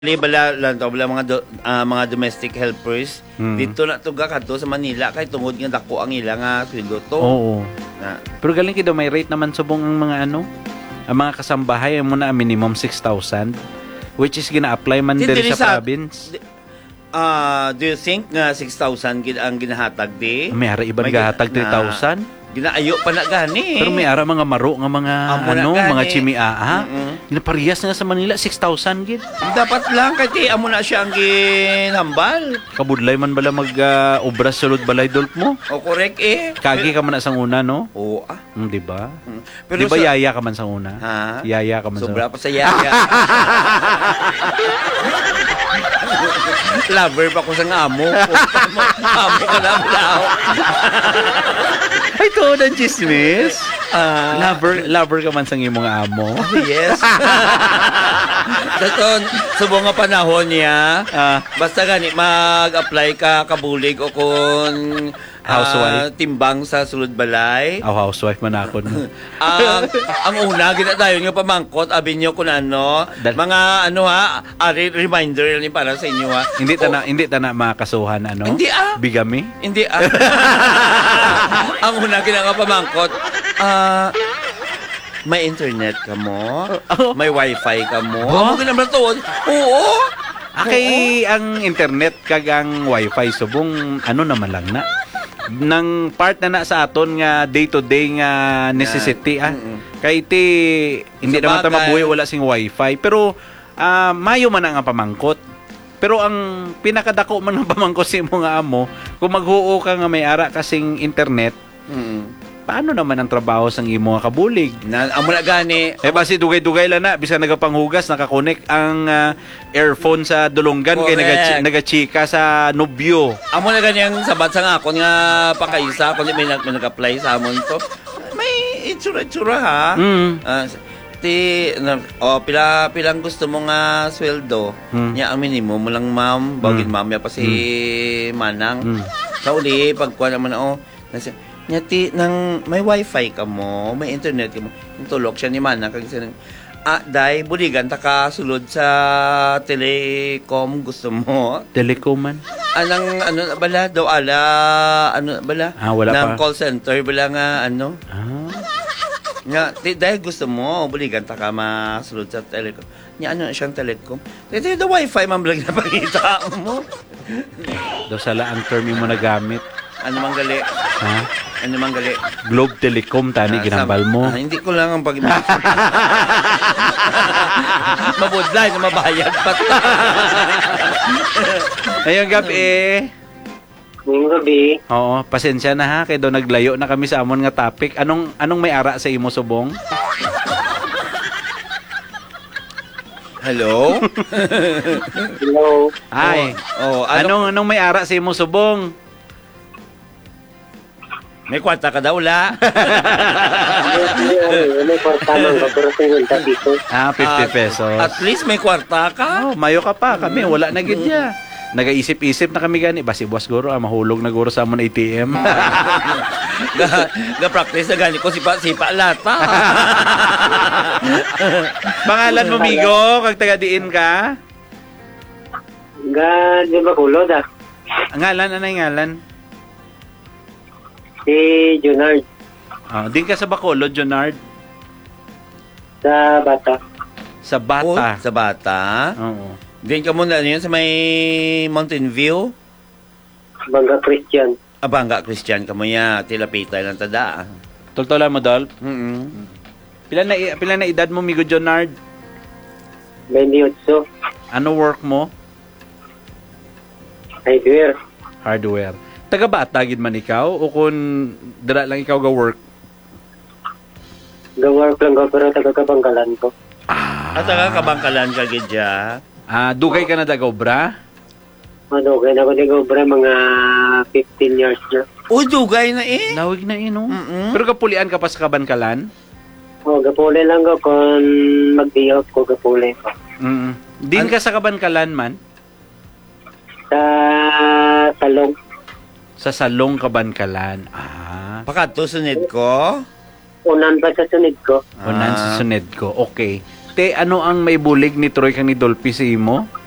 bala lang to, bala mga domestic helpers dito na tuga kadto sa Manila kay tungod nga dako ang ila nga sweldo to. Oo. Na, Pero galing kido may rate naman subong ang mga ano, ang mga kasambahay mo na minimum 6,000 which is gina-apply man diri sa province. Do you think nga 6,000 gid ang ginahatag di? May ara ibang gahatag 3,000. Ginaayo pa na gani. Pero may ara mga maro nga mga mga chimiaa. Naparehas nga sa Manila 6,000 gid. Dapat lang kay amo na siya ang ginhambal. Kabudlay man bala mag obra sulod balay dolp mo. O correct eh. Kagi ka man na sang una no? Oo di ba? Pero di ba yaya ka man sang una? Ha? Yaya ka man sobra pa sa yaya. Lover pa ko sa amo. Amo ka na balaw. Ay, to ng chismis. Lover ka man sang imong amo. Yes. Daton, subong nga panahon niya, basta gani mag-apply ka kabulig o kung housewife, timbang sa sulod balay. Housewife man ako no. Ang una ginadayon nga pamangkot abi niyo kun ano, mga ano ha, reminder ni para sa inyo ha. Hindi ta na makasuhan ano? Hindi bigami? Hindi Ang una ginanga pamangkot, may internet ka mo, may wifi ka mo. Amo ginamra tuod. Oo. Akay ang internet kag ang wifi subong ano naman lang na nang part na sa aton nga day to day nga necessity kay ti hindi naman ta mabuhi wala sing wifi pero mayo man nga pamangkot pero ang pinakadako man ng pamangkot si mo nga amo kung maghuo ka nga may ara kasing internet paano naman ang trabaho sang imo nga kabulig amo na gani basi dugay-dugay lang na bisan nagapanghugas nakakonek ang earphone sa dulonggan kay nagachika sa nobyo amo na gani ang sabat sa akon nga pakaisa kun may nag-apply sa amon to may itsura ha pilang gusto mo nga sweldo nya ang minimum mo lang ma'am bagid mamaya pa si Manang sa uli pagkuha naman nyati nang may wifi ka mo, may internet ka mo, tulok siya ni Mana kag sinang day buligan ta ka sulod sa telecom gusto mo. Telecom man. Anang ano bala daw ano bala? Wala ng pa. Call center bala nga ano. Nga dahil gusto mo buligan ta ka masulod sa telecom. Nya ano siyang telecom. Dito the wifi man bala na pakita mo. Daw sala ang term mo nagamit. Ano mang gali? Ano mang gali? Globe Telecom tani ginambal mo. Hindi ko lang ang mabudlay na mabayad pa. Ayong gabi. Ngayong gabi. Oo, pasensya na ha kay do naglayo na kami sa amon nga topic. Anong may ara sa imo subong? Hello? Hello. Ay. Anong may ara sa imo subong? May kwarta ka daw, la. May kwarta man ka, pero 50 pesos. 50 pesos. At least may kwarta ka. Mayo ka pa. Kami, wala na gidya. Nagaisip-isip na kami gani. Basi buwas guro, mahulog na guro sa amon ATM. Ga-practice na gani ko sipa lata. Pangalan mo, Migo? Kag taga-diin ka? Di ba kulod Ngalan, anay ngalan? Si Junard. Din ka sa Bacolod, Junard? Sa Bata. Sa Bata? Sa Bata? Oo. Din ka muna yun sa may Mountain View? Bangga Christian. Bangga Christian ka mo ya. Tilapitay lang tada. Tultola mo, Dolph? Pila na edad mo, Migo Junard? 28. Ano work mo? Hardware. Taga-Bata gid man ikaw o kung dala lang ikaw ga-work? Ga-work lang ko pero taga-kabangkalan ko. At taga-kabangkalan ka gidya? Dugay ka na dagobra? Dugay na ko dagobra mga 15 years na. Dugay na eh. Lawig na no? Pero kapulian ka pa sa kabangkalan? Gapuli lang ko kung mag-diop ko gapuli. Din ka sa kabangkalan man? Sa Salong. Sa Salong Kabankalan. Pakato sunid ko? Unan pa sa sunid ko. Unan sa sunid ko. Okay. Te, ano ang may bulig ni Troy kang ni Dolphy sa imo?